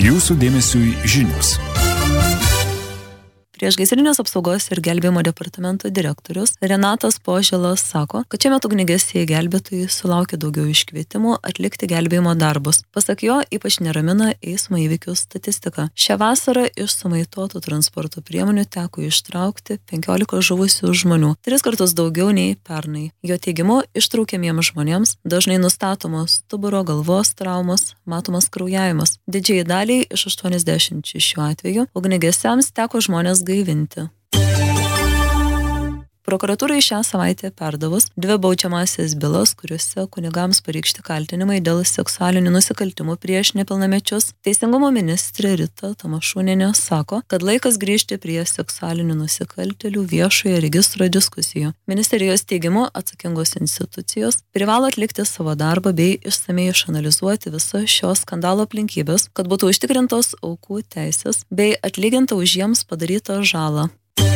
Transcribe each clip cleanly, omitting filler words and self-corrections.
Jūsų dėmesiui žinios. Priešgaisrinės apsaugos ir gelbėjimo departamento direktorius Renatas Požėlas sako, kad šiuo metu ugniagesiai gelbėtojai sulaukia daugiau iškvietimų atlikti gelbėjimo darbus. Pasak jo, ypač neramina eismo įvykių statistika. Šią vasarą iš sumaitotų transporto priemonių teko ištraukti 15 žuvusių žmonių, 3 kartus daugiau nei pernai. Jo teigimu, ištraukiamiems žmonėms dažnai nustatomos stuburo galvos traumos, matomas kraujavimas. Didžiai daliai iš 86 atvejų ugniagesiams teko žmonės gaivinti. Prokuratūrai šią savaitę perdavus 2 baudžiamąsias bylas, kuriuose kunigams pareikšti kaltinimai dėl seksualinių nusikaltimų prieš nepilnamečius, Teisingumo ministrė Rita Tamašūnienė sako, kad laikas grįžti prie seksualinių nusikaltėlių viešojo registro diskusijų. Ministerijos teigimu atsakingos institucijos privalo atlikti savo darbą bei išsamei išanalizuoti visas šio skandalo aplinkybės, kad būtų užtikrintos aukų teisės bei atlyginta už jiems padarytą žalą.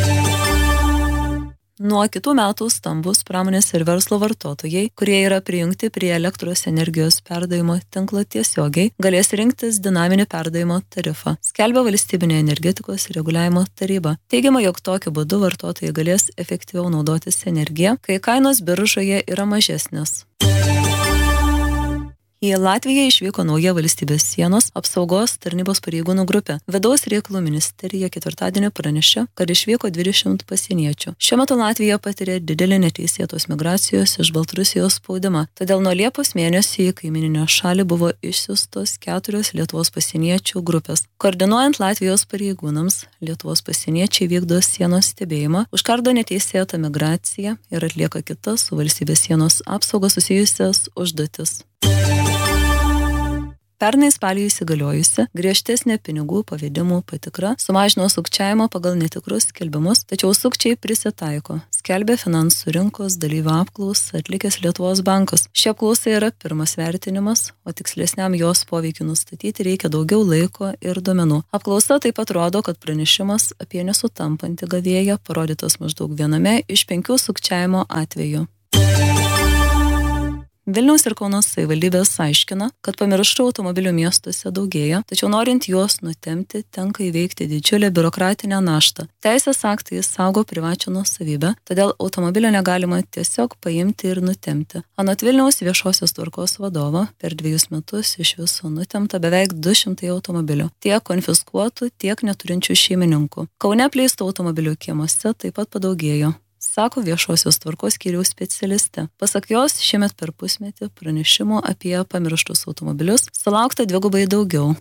Nuo kitų metų stambus pramonės ir verslo vartotojai, kurie yra prijungti prie elektros energijos perdavimo tinklo tiesiogiai, galės rinktis dinaminį perdavimo tarifą, skelbia Valstybinė energetikos reguliavimo taryba. Teigiama, jog tokiu būdu vartotojai galės efektyviau naudotis energiją, kai kainos biržoje yra mažesnės. Į Latviją išvyko nauja valstybės sienos apsaugos tarnybos pareigūnų grupė. Vidaus reikalų ministerija ketvirtadienį pranešė, kad išvyko 20 pasieniečių. Šiuo metu Latvija patiria didelį neteisėtos migracijos iš Baltarusijos spaudimą. Todėl nuo Liepos mėnesio į kaimininę šalį buvo išsiųstos 4 Lietuvos pasieniečių grupės. Koordinuojant Latvijos pareigūnams, Lietuvos pasieniečiai vykdo sienos stebėjimą, užkardo neteisėtą migraciją ir atlieka kitas su valstybės sienos apsauga susijusias užduotis. Pernai spalį įsigaliojusi griežtesnė pinigų pavedimų patikra sumažino sukčiavimą pagal netikrus skelbimus, tačiau sukčiai prisitaiko, skelbė finansų rinkos dalyvių apklausą atlikęs Lietuvos bankas. Ši apklausa yra pirmas vertinimas, o tikslesniam jos poveikiu nustatyti reikia daugiau laiko ir duomenų. Apklausa taip pat rodo, kad pranešimas apie nesutampantį gavėją parodytas maždaug 1 iš 5 sukčiavimo atvejų. Vilniaus ir Kauno savivaldybės aiškina, kad pamirštų automobilių miestuose daugėja, tačiau norint juos nutemti, tenka įveikti didžiulę biurokratinę naštą. Teisės aktai saugo privačią nuosavybę, todėl automobilio negalima tiesiog paimti ir nutemti. Anot Vilniaus viešosios tvarkos vadovo, per 2 metus iš viso nutemta beveik 200 automobilių, tiek konfiskuotų, tiek neturinčių šeimininkų. Kaune apleistų automobilių kiemuose taip pat padaugėjo, sako viešosios tvarkos skyriaus specialistė. Pasak jos, šiemet per pusmetį pranešimų apie pamirštus automobilius sulaukta 2 daugiau.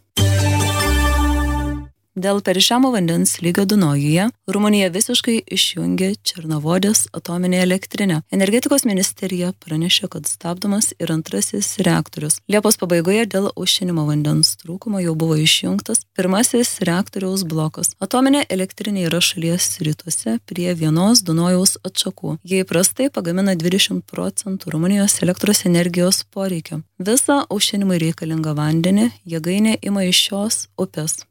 Dėl per žemo vandens lygio Dunojuje Rumunija visiškai išjungė Černovodės atominę elektrinę. Energetikos ministerija pranešė, kad stabdomas ir 2 reaktorius. Liepos pabaigoje dėl aušinimo vandens trūkumo jau buvo išjungtas 1 reaktoriaus blokas. Atominė elektrinė yra šalies rytuose prie vienos Dunojaus atšakų. Jie įprastai pagamina 20% Rumunijos elektros energijos poreikio. Visą aušinimui reikalingą vandenį jėgainė ima iš šios upės.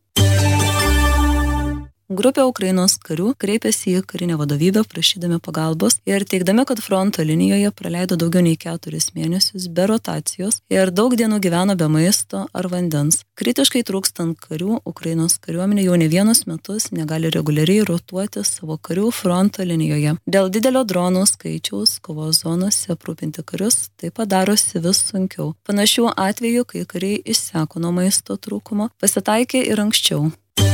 Grupė Ukrainos karių kreipėsi į karinę vadovybę prašydami pagalbos ir teigdami, kad fronto linijoje praleido daugiau nei 4 mėnesius be rotacijos ir daug dienų gyveno be maisto ar vandens. Kritiškai trūkstant karių, Ukrainos kariuomenė jau ne 1 metus negali reguliariai rotuoti savo karių fronto linijoje. Dėl didelio dronų skaičiaus kovos zonose aprūpinti karius taip pat darosi vis sunkiau. Panašių atvejų, kai kariai išseko nuo maisto trūkumo, pasitaikė ir anksčiau.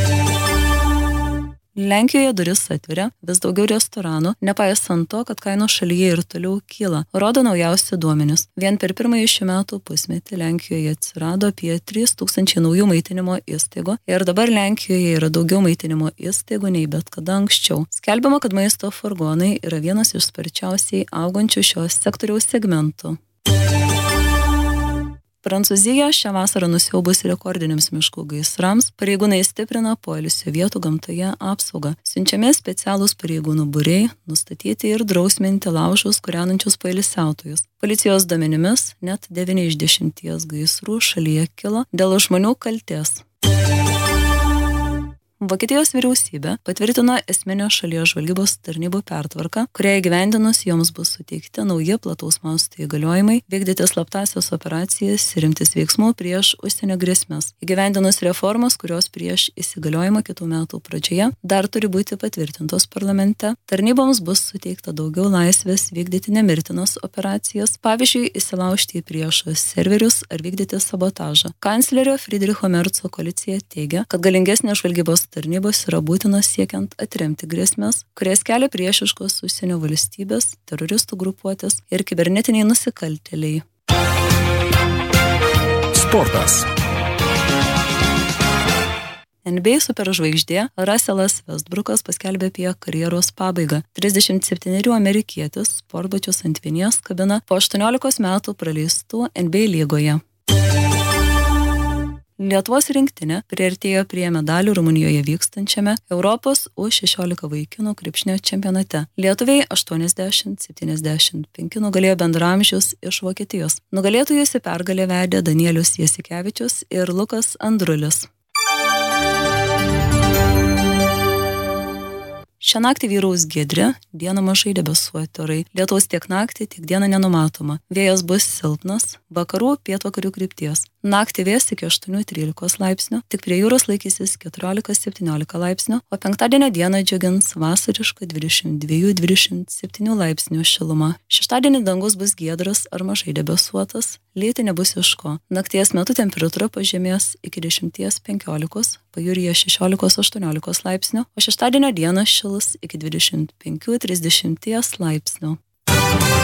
Lenkijoje duris atveria vis daugiau restoranų, nepaisant to, kad kainos šalyje ir toliau kyla, rodo naujausi duomenys. Vien per pirmąjį šių metų pusmetį Lenkijoje atsirado apie 3000 naujų maitinimo įstaigų ir dabar Lenkijoje yra daugiau maitinimo įstaigų nei bet kada anksčiau. Skelbiama, kad maisto furgonai yra vienas iš sparčiausiai augančių šios sektoriaus segmentų. Prancūzija šią vasarą nusiaubus rekordiniams miškų gaisrams, pareigūnai stiprina poilsio vietų gamtoje apsaugą. Siunčiami specialūs pareigūnų būriai nustatyti ir drausminti laužus kūrenančius poilsiautojus. Policijos duomenimis net 9 iš 10 gaisrų šalyje kilo dėl žmonių kaltės. Vokietijos vyriausybė patvirtino esminę šalies žvalgybos tarnybų pertvarką, kurią įgyvendinus joms bus suteikti nauji plataus masto įgaliojimai vykdyti slaptąsias operacijas ir imtis veiksmų prieš užsienio grėsmes. Įgyvendinus reformas, kurios prieš įsigaliojimą kitų metų pradžioje dar turi būti patvirtintos parlamente, tarnyboms bus suteikta daugiau laisvės vykdyti nemirtinas operacijas, pavyzdžiui, įsilaužti į priešo serverius ar vykdyti sabotažą. Kanclerio Friedricho Merco koalicija teigia, kad galingesnės žvalgybos tarnybos yra būtinos siekiant atremti grėsmes, kurias kelia priešiškos užsienio valstybės, teroristų grupuotės ir kibernetiniai nusikaltėliai. Sportas. NBA superžvaigždė Russellas Westbrookas paskelbė apie karjeros pabaigą. 37 amerikietis sportbačius ant vinies kabina po 18 metų praleistų NBA lygoje. Lietuvos rinktinė priartėjo prie medalių Rumunijoje vykstančiame Europos U16 vaikinų krepšinio čempionate. Lietuviai 80-75 nugalėjo bendraamžius iš Vokietijos. Nugalėtojus į pergalę vedė Danielius Jasikevičius ir Lukas Andrulis. Šią naktį vyraus giedri, dieną mažai debesuoti orai. Lietaus tiek naktį, tiek dieną nenumatoma. Vėjas bus silpnas, vakarų pietvakarių krypties. Naktį vėjas iki 8-13 laipsnių, tik prie jūros laikysis 14-17 laipsnių, o penktadienio dieną džiugins vasariška 22-27 laipsnių šiluma. Šeštadienį dangus bus giedras ar mažai debesuotas, lyti nebus iško. Nakties metu temperatūra pažemės iki 10-15, pajūryje 16-18 laipsnių, o šeštadienio dieną šils iki 25-30 laipsnių.